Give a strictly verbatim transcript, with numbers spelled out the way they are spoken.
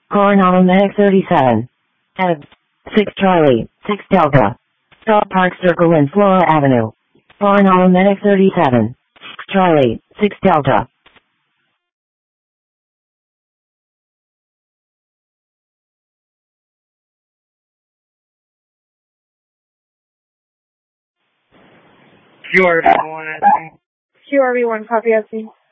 Coronado Medic thirty-seven. Head. six Charlie, six Delta. Stop Park Circle in Flora Avenue. Coronado Medic thirty-seven. six Charlie, six Delta. Q R V one, I think. Q R V one, copy, I see.